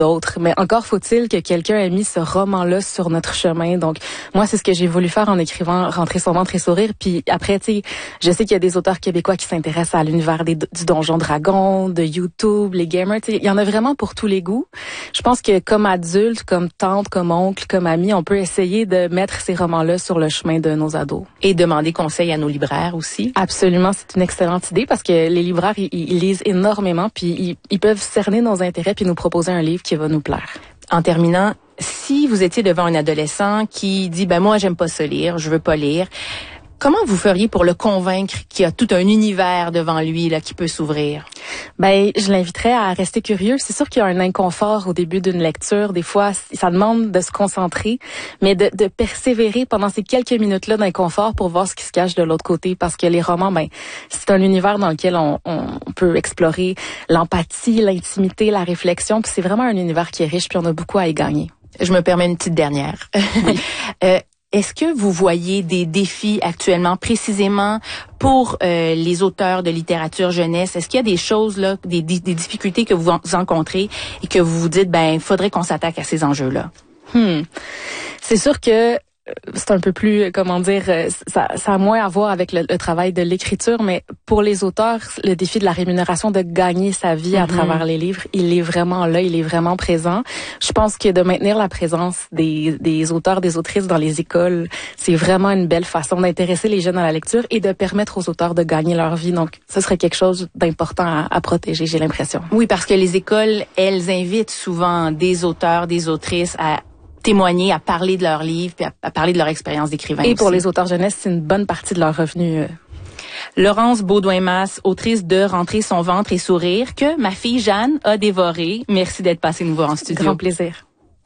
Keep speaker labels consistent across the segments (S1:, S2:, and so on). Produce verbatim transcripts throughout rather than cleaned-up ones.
S1: d'autres. Mais encore faut-il que quelqu'un ait mis ce roman-là sur notre chemin. Donc, moi, c'est ce que j'ai voulu faire en écrivant Rentrer son ventre et sourire. Puis après, tu sais, je sais qu'il y a des auteurs québécois qui s'intéressent à l'univers des, du Donjon Dragon, de YouTube, les gamers. Tu sais, il y en a vraiment pour tous les goûts. Je pense que comme adulte, comme tante, comme oncle, comme ami, on peut essayer de mettre ces romans-là sur le chemin de nos ados.
S2: Et demander conseil à nos libraires aussi.
S1: Absolument, c'est une excellente idée parce que les libraires, ils, ils lisent énormément puis ils, ils peuvent cerner nos intérêts puis nous proposer un livre qui va nous plaire.
S2: En terminant, si vous étiez devant un adolescent qui dit, ben moi, j'aime pas ça lire, je veux pas lire, comment vous feriez pour le convaincre qu'il y a tout un univers devant lui là qui peut s'ouvrir?
S1: Ben, je l'inviterais à rester curieux. C'est sûr qu'il y a un inconfort au début d'une lecture. Des fois, ça demande de se concentrer, mais de, de persévérer pendant ces quelques minutes-là d'inconfort pour voir ce qui se cache de l'autre côté. Parce que les romans, ben, c'est un univers dans lequel on, on peut explorer l'empathie, l'intimité, la réflexion. Puis c'est vraiment un univers qui est riche, puis on a beaucoup à y gagner.
S2: Je me permets une petite dernière.
S1: Oui.
S2: euh, Est-ce que vous voyez des défis actuellement précisément pour euh, les auteurs de littérature jeunesse? Est-ce qu'il y a des choses là, des, des difficultés que vous rencontrez et que vous vous dites, ben, il faudrait qu'on s'attaque à ces enjeux-là?
S1: Hmm. C'est sûr que c'est un peu plus, comment dire, ça, ça a moins à voir avec le, le travail de l'écriture, mais pour les auteurs, le défi de la rémunération, de gagner sa vie mm-hmm. à travers les livres, il est vraiment là, il est vraiment présent. Je pense que de maintenir la présence des, des auteurs, des autrices dans les écoles, c'est vraiment une belle façon d'intéresser les jeunes à la lecture et de permettre aux auteurs de gagner leur vie. Donc, ce serait quelque chose d'important à, à protéger, j'ai l'impression.
S2: Oui, parce que les écoles, elles invitent souvent des auteurs, des autrices à témoigner, à parler de leurs livres, puis à, à parler de leur expérience d'écrivain.
S1: Et
S2: aussi.
S1: Pour les auteurs jeunesse, c'est une bonne partie de leur revenu.
S2: Laurence Beaudoin-Masse, autrice de Rentrer son ventre et sourire, que ma fille Jeanne a dévoré. Merci d'être passée nous voir en studio.
S1: Grand plaisir.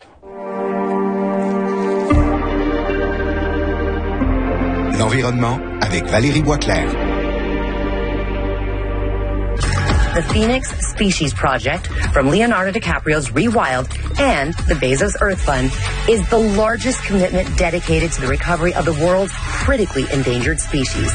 S3: L'environnement avec Valérie Boisclair.
S4: The Phoenix Species Project from Leonardo DiCaprio's Rewild and the Bezos Earth Fund is the largest commitment dedicated to the recovery of the world's critically endangered species.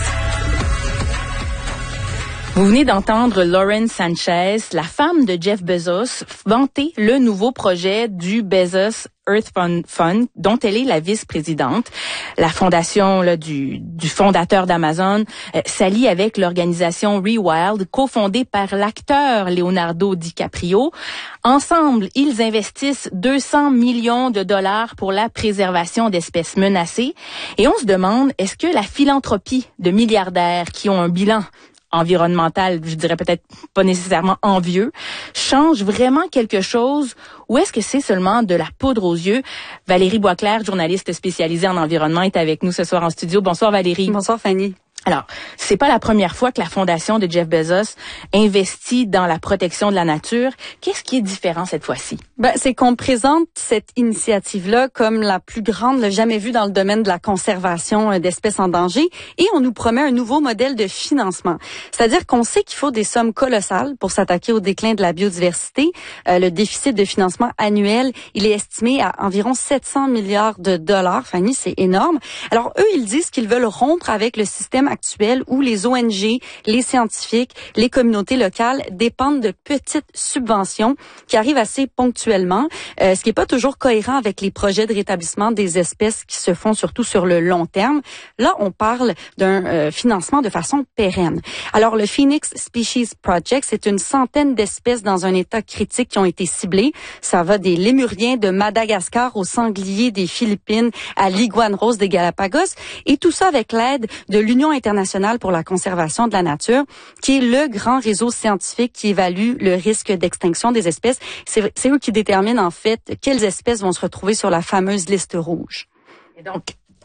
S2: Vous venez d'entendre Lauren Sanchez, la femme de Jeff Bezos, vanter le nouveau projet du Bezos Earth Fund, Fund dont elle est la vice-présidente. La fondation là, du, du fondateur d'Amazon euh, s'allie avec l'organisation Rewild, cofondée par l'acteur Leonardo DiCaprio. Ensemble, ils investissent deux cents millions de dollars pour la préservation d'espèces menacées. Et on se demande, est-ce que la philanthropie de milliardaires qui ont un bilan environnemental, je dirais peut-être pas nécessairement envieux, change vraiment quelque chose ou est-ce que c'est seulement de la poudre aux yeux? Valérie Boisclair, journaliste spécialisée en environnement, est avec nous ce soir en studio. Bonsoir Valérie.
S5: Bonsoir Fanny.
S2: Alors, c'est pas la première fois que la fondation de Jeff Bezos investit dans la protection de la nature. Qu'est-ce qui est différent cette fois-ci?
S5: Ben, c'est qu'on présente cette initiative-là comme la plus grande jamais vue dans le domaine de la conservation d'espèces en danger et on nous promet un nouveau modèle de financement. C'est-à-dire qu'on sait qu'il faut des sommes colossales pour s'attaquer au déclin de la biodiversité. Euh, le déficit de financement annuel, il est estimé à environ sept cents milliards de dollars. Fanny, c'est énorme. Alors, eux, ils disent qu'ils veulent rompre avec le système actuel où les O N G, les scientifiques, les communautés locales dépendent de petites subventions qui arrivent assez ponctuellement, euh, ce qui n'est pas toujours cohérent avec les projets de rétablissement des espèces qui se font surtout sur le long terme. Là, on parle d'un euh, financement de façon pérenne. Alors, le Phoenix Species Project, c'est une centaine d'espèces dans un état critique qui ont été ciblées. Ça va des lémuriens de Madagascar aux sangliers des Philippines à l'iguane rose des Galapagos et tout ça avec l'aide de l'Union internationale pour la conservation de la nature, qui est le grand réseau scientifique qui évalue le risque d'extinction des espèces. C'est, c'est eux qui déterminent en fait quelles espèces vont se retrouver sur la fameuse liste rouge.
S2: Et donc,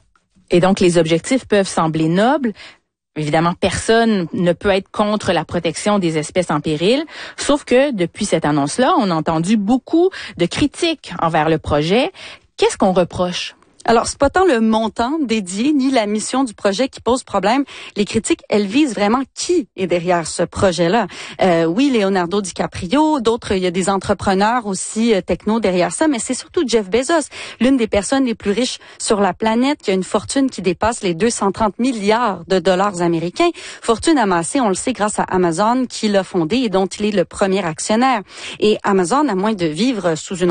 S2: et donc les objectifs peuvent sembler nobles. Évidemment, personne ne peut être contre la protection des espèces en péril, sauf que depuis cette annonce-là, on a entendu beaucoup de critiques envers le projet. Qu'est-ce qu'on reproche?
S5: Alors, c'est pas tant le montant dédié ni la mission du projet qui pose problème. Les critiques, elles visent vraiment qui est derrière ce projet-là. Euh, oui, Leonardo DiCaprio, d'autres, il y a des entrepreneurs aussi euh, techno derrière ça, mais c'est surtout Jeff Bezos, l'une des personnes les plus riches sur la planète, qui a une fortune qui dépasse les deux cent trente milliards de dollars américains. Fortune amassée, on le sait, grâce à Amazon, qui l'a fondée et dont il est le premier actionnaire. Et Amazon, à moins de vivre sous une